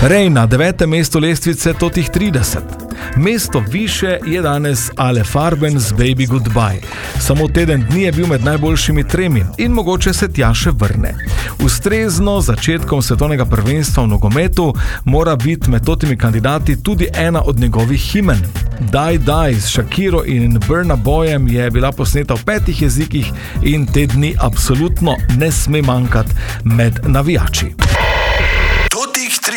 Rej na 9. mestu lestvice Totih 30. Mesto više je danes Ale Farben z Baby Goodbye. Samo teden dni je bil med najboljšimi 3 in mogoče se tja še vrne. Ustrezno začetkom svetovnega prvenstva v nogometu mora biti med totimi kandidati tudi ena od njegovih himen. Die Die s Shakiro in Burna Boyem je bila posneta v 5 jezikih in te dni absolutno ne sme manjkati med navijači.